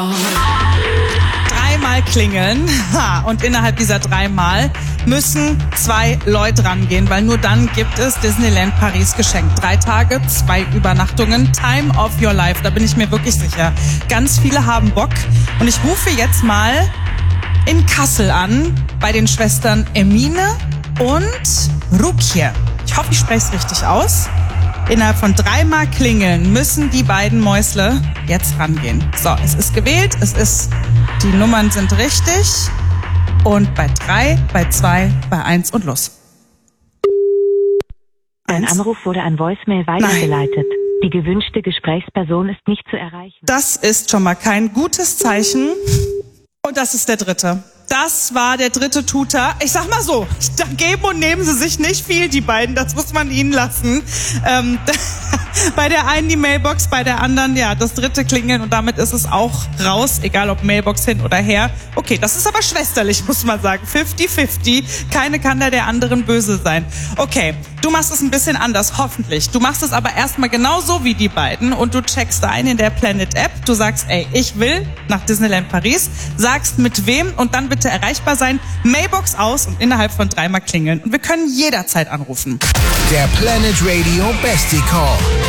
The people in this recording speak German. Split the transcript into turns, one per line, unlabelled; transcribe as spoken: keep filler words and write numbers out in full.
Dreimal klingeln und innerhalb dieser dreimal müssen zwei Leute rangehen, weil nur dann gibt es Disneyland Paris geschenkt. Drei Tage, zwei Übernachtungen, Time of your life, da bin ich mir wirklich sicher. Ganz viele haben Bock und ich rufe jetzt mal in Kassel an bei den Schwestern Emine und Rukiye. Ich hoffe, ich spreche es richtig aus. Innerhalb von dreimal klingeln müssen die beiden Mäusle jetzt rangehen. So, es ist gewählt, es ist, die Nummern sind richtig. Und bei drei, bei zwei, bei eins und los.
Ein Anruf wurde an Voicemail weitergeleitet. Nein. Die gewünschte Gesprächsperson ist nicht zu erreichen.
Das ist schon mal kein gutes Zeichen. Und das ist der dritte. Das war der dritte Tutor. Ich sag mal so, da geben und nehmen sie sich nicht viel, die beiden. Das muss man ihnen lassen. Ähm, bei der einen die Mailbox, bei der anderen, ja, das dritte Klingeln. Und damit ist es auch raus, egal ob Mailbox hin oder her. Okay, das ist aber schwesterlich, muss man sagen. fünfzig fünfzig. Keine kann da der anderen böse sein. Okay, du machst es ein bisschen anders, hoffentlich. Du machst es aber erstmal genauso wie die beiden. Und du checkst ein in der Planet App. Du sagst, ey, ich will nach Disneyland Paris. Sagst mit wem und dann bitte erreichbar sein, Mailbox aus und innerhalb von dreimal klingeln. Und wir können jederzeit anrufen.
Der Planet Radio Bestie Call.